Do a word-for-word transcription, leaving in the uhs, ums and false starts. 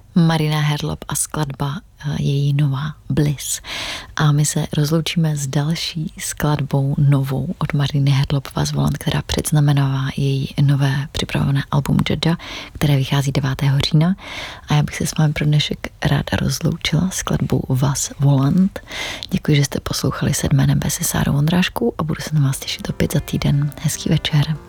Marina Herlop a skladba její nová Bliss. A my se rozloučíme s další skladbou novou od Mariny Herlop Vas Volant, která předznamenává její nové připravené album Jaja, které vychází devátého října. A já bych se s vámi pro dnešek ráda rozloučila skladbou Vas Volant. Děkuji, že jste poslouchali Sedmé nebe se Sárou Vondráškou a budu se na vás těšit opět za týden. Hezký večer.